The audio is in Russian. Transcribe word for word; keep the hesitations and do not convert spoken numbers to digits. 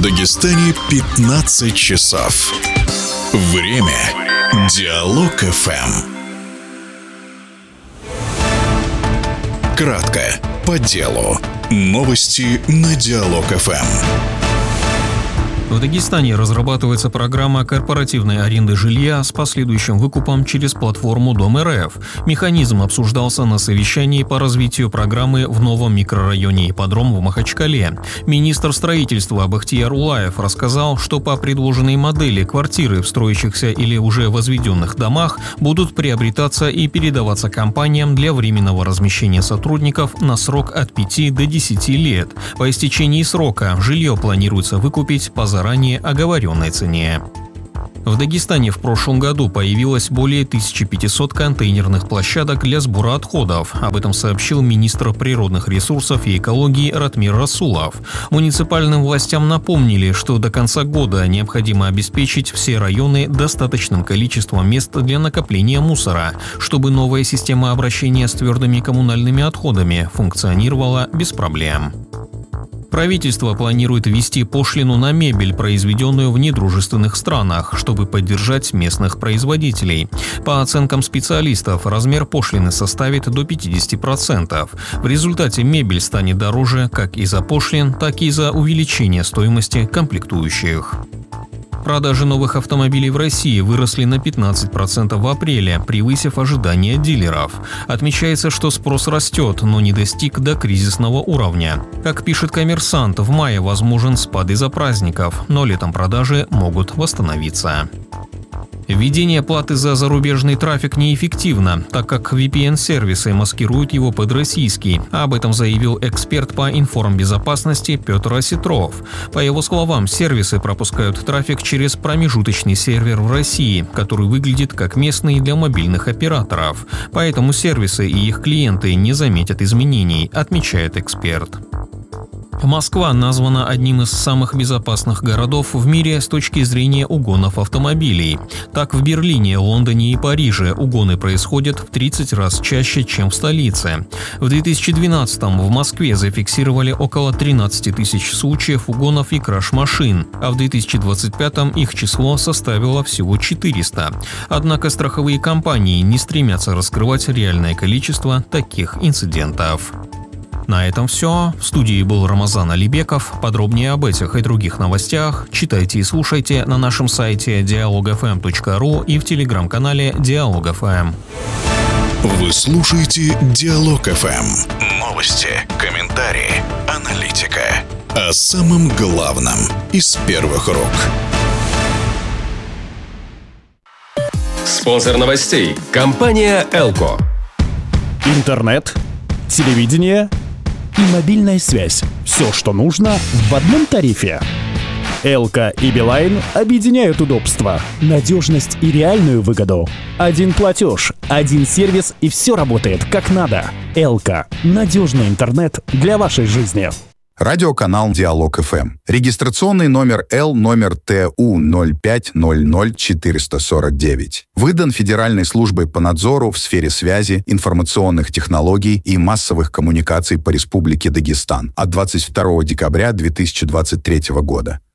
Дагестане пятнадцать часов. Время Диалог эф эм. Кратко, по делу. Новости на Диалог эф эм. В Дагестане разрабатывается программа корпоративной аренды жилья с последующим выкупом через платформу Дом эр эф. Механизм обсуждался на совещании по развитию программы в новом микрорайоне Ипподром в Махачкале. Министр строительства Бахтияр Улаев рассказал, что по предложенной модели квартиры в строящихся или уже возведенных домах будут приобретаться и передаваться компаниям для временного размещения сотрудников на срок от пяти до десяти лет. По истечении срока жилье планируется выкупить по заранее оговоренной цене. В Дагестане в прошлом году появилось более тысячи пятисот контейнерных площадок для сбора отходов. Об этом сообщил министр природных ресурсов и экологии Ратмир Расулов. Муниципальным властям напомнили, что до конца года необходимо обеспечить все районы достаточным количеством мест для накопления мусора, чтобы новая система обращения с твердыми коммунальными отходами функционировала без проблем. Правительство планирует ввести пошлину на мебель, произведенную в недружественных странах, чтобы поддержать местных производителей. По оценкам специалистов, размер пошлины составит до пятидесяти процентов. В результате мебель станет дороже как из-за пошлин, так и из-за увеличения стоимости комплектующих. Продажи новых автомобилей в России выросли на пятнадцать процентов в апреле, превысив ожидания дилеров. Отмечается, что спрос растет, но не достиг до кризисного уровня. Как пишет «Коммерсант», в мае возможен спад из-за праздников, но летом продажи могут восстановиться. Введение платы за зарубежный трафик неэффективно, так как ви пи эн-сервисы маскируют его под российский. Об этом заявил эксперт по информбезопасности Петр Осетров. По его словам, сервисы пропускают трафик через промежуточный сервер в России, который выглядит как местный для мобильных операторов. Поэтому сервисы и их клиенты не заметят изменений, отмечает эксперт. Москва названа одним из самых безопасных городов в мире с точки зрения угонов автомобилей. Так, в Берлине, Лондоне и Париже угоны происходят в тридцать раз чаще, чем в столице. В две тысячи двенадцатом в Москве зафиксировали около тринадцати тысяч случаев угонов и краж машин, а в две тысячи двадцать пятом их число составило всего четыреста. Однако страховые компании не стремятся раскрывать реальное количество таких инцидентов. На этом все. В студии был Рамазан Алибеков. Подробнее об этих и других новостях читайте и слушайте на нашем сайте диалог эф эм точка ру и в телеграм-канале Диалог эф эм. Вы слушаете Диалог эф эм. Новости, комментарии, аналитика. О самом главном из первых рук. Спонсор новостей – компания «Элко». Интернет, телевидение и мобильная связь. Все, что нужно, в одном тарифе. Элко и Билайн объединяют удобства, надежность и реальную выгоду. Один платеж, один сервис и все работает как надо. Элко – надежный интернет для вашей жизни. Радиоканал Диалог эф эм. Регистрационный номер Л номер Т У ноль пять ноль ноль четыре сорок девять. Выдан Федеральной службой по надзору в сфере связи, информационных технологий и массовых коммуникаций по Республике Дагестан от двадцать второго декабря две тысячи двадцать третьего года.